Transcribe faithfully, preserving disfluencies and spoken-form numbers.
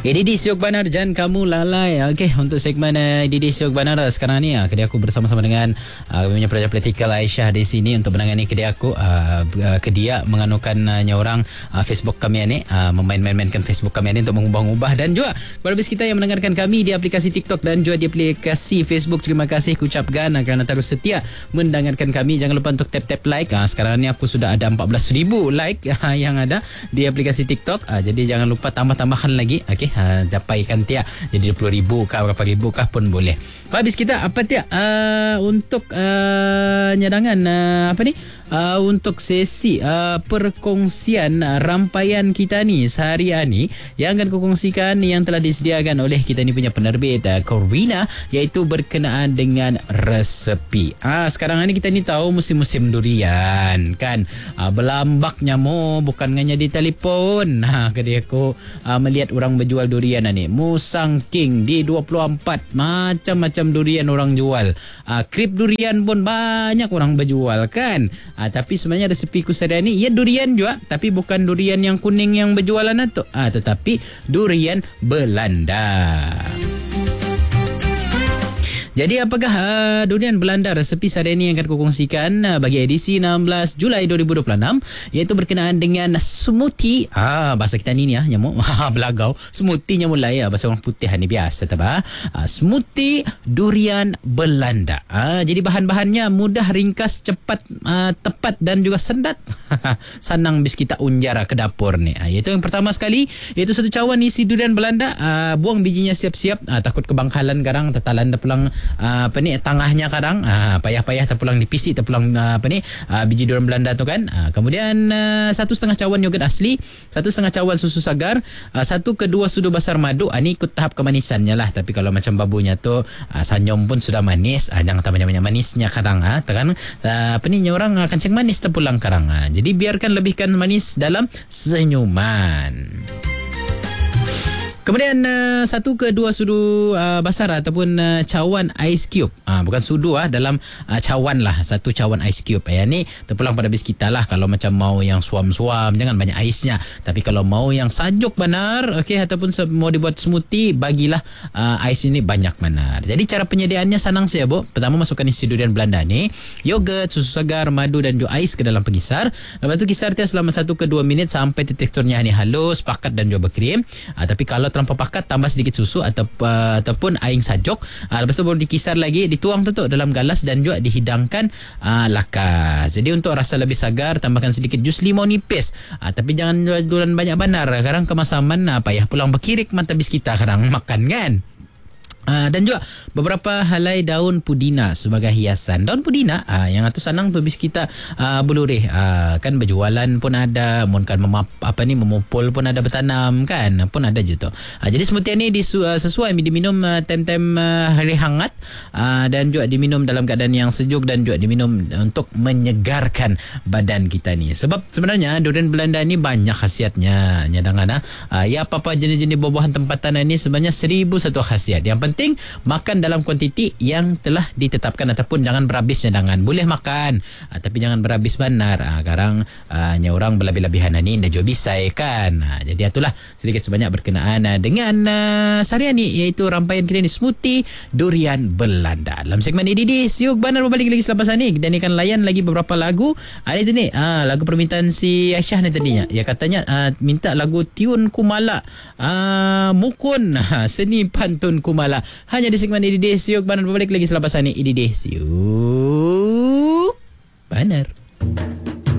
A D D Siok Banar, jangan kamu lalai. Okey, untuk segmen uh, A D D Siok Banar sekarang ni uh, kedai aku bersama-sama dengan uh, punya pelajar praktikal Aisyah di sini untuk menangani kedai aku. Uh, uh, kedai menganukan uh, orang uh, Facebook kami ni, uh, memain-mainkan Facebook kami ni untuk mengubah-ubah, dan juga kepada bis kita yang mendengarkan kami di aplikasi TikTok dan juga di aplikasi Facebook, terima kasih kucapkan uh, kerana terus setia mendengarkan kami. Jangan lupa untuk tap-tap like. Uh, sekarang ni aku sudah ada empat belas ribu like uh, yang ada di aplikasi TikTok. Uh, jadi jangan lupa tambah-tambahkan lagi. Okey. Ha, capaikan tiap jadi dua puluh ribu kah, berapa ribu kah pun boleh. Habis kita apa tiap uh, untuk uh, nyadangan uh, apa ni uh, untuk sesi uh, perkongsian uh, rampaian kita ni seharian ni yang akan kongsikan yang telah disediakan oleh kita ni punya penerbit uh, Corvina, iaitu berkenaan dengan resepi. Ah, sekarang ni kita ni tahu musim-musim durian kan. Ah, berlambaknya mo bukan hanya di telefon. Ha, kedai aku uh, melihat orang berjual durian ni. Musang King di dua puluh empat, macam-macam durian orang jual. Uh, krip durian pun banyak orang berjual kan. Uh, tapi sebenarnya resepi kusarian ni ya durian juga, tapi bukan durian yang kuning yang berjualan itu. Uh, tetapi durian Belanda. Jadi apakah uh, durian Belanda resepi sehari ini yang akan kukongsikan uh, bagi edisi enam belas Julai dua ribu dua puluh enam, iaitu berkenaan dengan smoothie. Ah, bahasa kita ni ni ah nyamuk belagau. Smoothie nyamuk lah ya, bahasa orang putih ni biasa tak apa. Uh, smoothie durian Belanda. Ah, jadi bahan-bahannya mudah, ringkas, cepat, uh, tepat dan juga sendat. Sanang bis kita unjara ke dapur ni. Ah, iaitu yang pertama sekali, iaitu satu cawan isi durian Belanda. Uh, buang bijinya siap-siap. Uh, takut kebangkalan garang, tetalan terpulang Uh, apa ni tangahnya kadang uh, payah-payah terpulang dipisi terpulang uh, apa ni uh, biji durian Belanda tu kan. Uh, kemudian uh, satu setengah cawan yogurt asli, satu setengah cawan susu segar, uh, satu ke dua sudu basar madu. Uh, ni ikut tahap kemanisannya lah. Tapi kalau macam babunya tu uh, sanyom pun sudah manis. Uh, jangan tambah banyak manisnya kadang. Uh, tekan uh, apa ni orang uh, kencing manis terpulang kadang. Uh, jadi biarkan lebihkan manis dalam senyuman. Kemudian uh, satu ke dua sudu uh, basar ataupun uh, cawan ice cube. Uh, bukan sudu ah, dalam uh, cawan lah. Satu cawan ice cube. Yang ni terpulang pada bis kita lah. Kalau macam mau yang suam-suam, jangan banyak aisnya. Tapi kalau mau yang sajuk benar, okey, ataupun mau dibuat smoothie, bagilah uh, ais ini banyak benar. Jadi cara penyediaannya senang saja, Bu. Pertama, masukkan isi durian Belanda ni, yogurt, susu segar, madu dan juga ais ke dalam pengisar. Lepas tu kisar dia selama satu ke dua minit sampai teksturnya ni halus, pakat dan juga berkrim. Uh, tapi kalau terlampau pakat, tambah sedikit susu atau uh, ataupun air sajuk. Uh, lepas tu baru dikisar lagi, dituang tu dalam galas dan juga dihidangkan uh, lakas. Jadi untuk rasa lebih segar, tambahkan sedikit jus limau nipis. Uh, tapi jangan jualan banyak banar. Kadang kemasaman uh, payah pulang berkirik mata bis kita kadang makan kan. Uh, dan juga beberapa helai daun pudina sebagai hiasan. Daun pudina uh, yang itu senang tu bis kita uh, belurih uh, kan berjualan pun ada, mun kan memap, apa ni memupul pun ada, bertanam kan pun ada je tu. Uh, jadi smoothie ni disu, uh, sesuai diminum uh, time-time uh, hari hangat uh, dan juga diminum dalam keadaan yang sejuk dan juga diminum untuk menyegarkan badan kita ni. Sebab sebenarnya durian Belanda ni banyak khasiatnya. Nyadangan uh, ya apa-apa jenis-jenis buah-buahan tempatan ni sebenarnya seribu satu khasiat. Yang penting penting makan dalam kuantiti yang telah ditetapkan, ataupun jangan berhabis cadangan. Boleh makan uh, tapi jangan berhabis benar. Uh, sekarang uh, orang berlebih-lebihan ni dah juga bisa kan. Uh, jadi itulah sedikit sebanyak berkenaan uh, dengan uh, seharian ni, iaitu rampaian kita ni smoothie durian Belanda. Dalam segmen A D D Siok Banar berbalik lagi selepas ni. Kita ni akan layan lagi beberapa lagu. Ada uh, ni uh, lagu permintaan si Aisyah ni tadinya. Ya katanya uh, minta lagu Tiun Kumala, uh, Mukun, uh, seni pantun Kumala. Hanya di segmen A D D Siok Banar berbalik lagi selepas ini. A D D Siok Banar.